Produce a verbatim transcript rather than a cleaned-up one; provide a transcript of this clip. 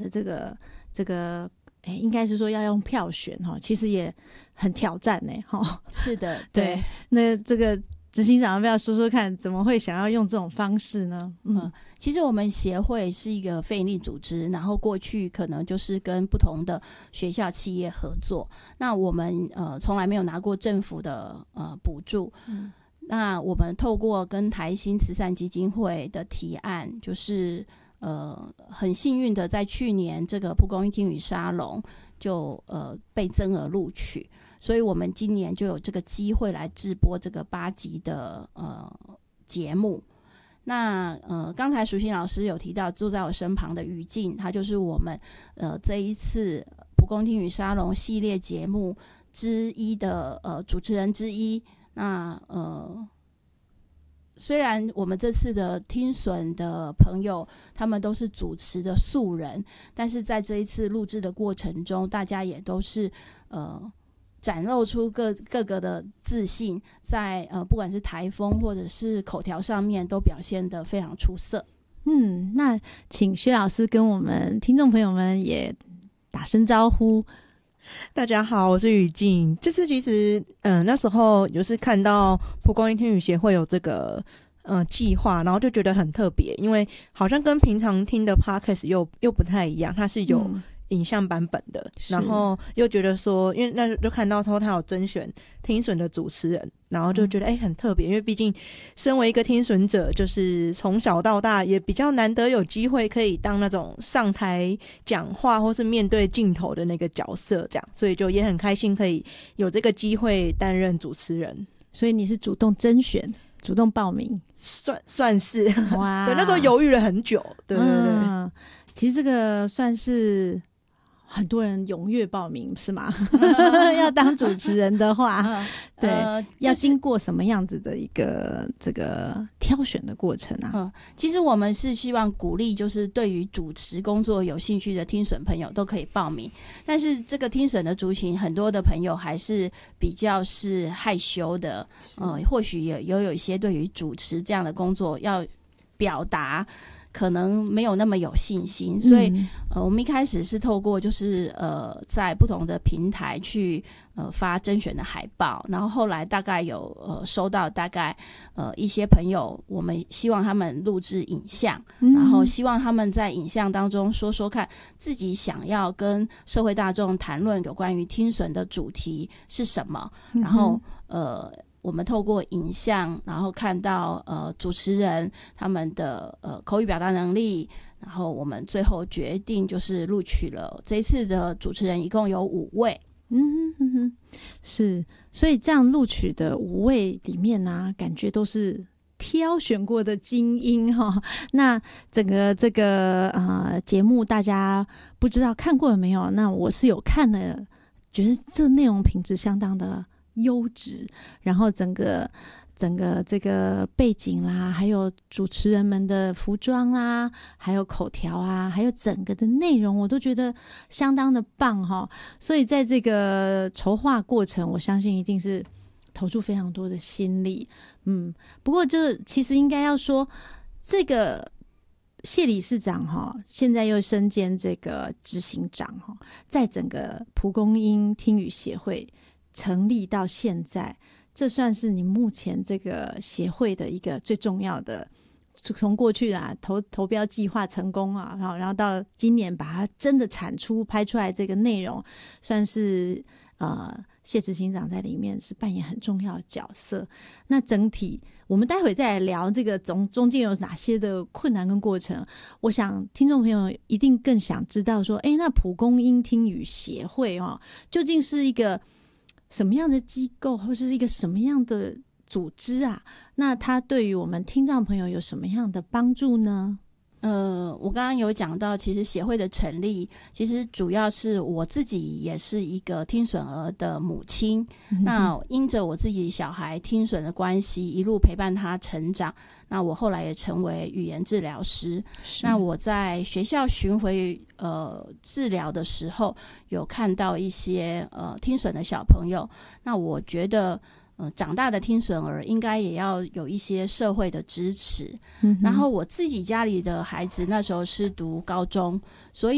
的这个这个，哎，应该是说要用票选哈，其实也很挑战呢哈。 是的， 对， 对。 那这个执行长要不要说说看，怎么会想要用这种方式呢？嗯， 嗯其实我们协会是一个非营利组织，然后过去可能就是跟不同的学校企业合作。那我们呃从来没有拿过政府的呃补助。嗯，那我们透过跟台新慈善基金会的提案，就是呃很幸运的在去年这个蒲公英听语沙龙就呃被增额录取，所以我们今年就有这个机会来制播这个八集的呃节目。那呃，刚才淑馨老师有提到坐在我身旁的于静，他就是我们呃这一次蒲公英听语沙龙系列节目之一的呃主持人之一。那呃，虽然我们这次的听损的朋友他们都是主持的素人，但是在这一次录制的过程中，大家也都是呃。展露出各各个的自信，在呃不管是台风或者是口条上面都表现得非常出色。 嗯，那请薛老师跟我们听众朋友们也打声招呼。 大家好，我是雨静。这次其实嗯、呃、那时候就是看到蒲公英听语协会有这个呃计划，然后就觉得很特别，因为好像跟平常听的 podcast 又又不太一样，它是有、嗯影像版本的，然后又觉得说，因为那就看到说他有甄选听损的主持人，然后就觉得哎、嗯欸、很特别，因为毕竟身为一个听损者，就是从小到大也比较难得有机会可以当那种上台讲话或是面对镜头的那个角色，这样，所以就也很开心可以有这个机会担任主持人。 所以你是主动甄选？主动报名？ 算算是哇， 对，那时候犹豫了很久，对对对。嗯， 其实这个算是。很多人踊跃报名是吗？要当主持人的话，对、呃就是，要经过什么样子的一个这个挑选的过程啊？ 嗯，其实我们是希望鼓励，就是对于主持工作有兴趣的听损朋友都可以报名。但是这个听损的族群，很多的朋友还是比较是害羞的，呃，或许也有有一些对于主持这样的工作要表达。可能没有那么有信心，所以、嗯、呃，我们一开始是透过就是呃，在不同的平台去呃发甄选的海报，然后后来大概有呃收到大概呃一些朋友，我们希望他们录制影像、嗯，然后希望他们在影像当中说说看自己想要跟社会大众谈论有关于听损的主题是什么，嗯、然后呃。我们透过影像，然后看到呃主持人他们的呃口语表达能力，然后我们最后决定就是录取了这一次的主持人，一共有五位。 嗯哼哼，是，所以这样录取的五位里面呢、啊，感觉都是挑选过的精英哈、哦。那整个这个呃节目，大家不知道看过了没有？那我是有看了，觉得这内容品质相当的。优质，然后整个整个这个背景啦，还有主持人们的服装啦，还有口条啊，还有整个的内容，我都觉得相当的棒哈。所以在这个筹划过程，我相信一定是投注非常多的心力。嗯，不过就其实应该要说，这个谢理事长哈，现在又身兼这个执行长哈，在整个蒲公英听语协会。成立到现在，这算是你目前这个协会的一个最重要的。从过去啊投投标计划成功啊，然后然后到今年把它真的产出拍出来这个内容，算是呃谢执行长在里面是扮演很重要的角色。那整体我们待会再来聊这个中中间有哪些的困难跟过程。我想听众朋友一定更想知道说，哎，那蒲公英听语协会哦，究竟是一个什么样的机构，或是一个什么样的组织啊？那它对于我们听障朋友有什么样的帮助呢？ 呃，我刚刚有讲到，其实协会的成立，其实主要是我自己也是一个听损儿的母亲，嗯、那因着我自己小孩听损的关系，一路陪伴他成长。那我后来也成为语言治疗师。那我在学校巡回呃治疗的时候，有看到一些呃听损的小朋友，那我觉得。呃，长大的听损儿应该也要有一些社会的支持、嗯、然后我自己家里的孩子那时候是读高中，所以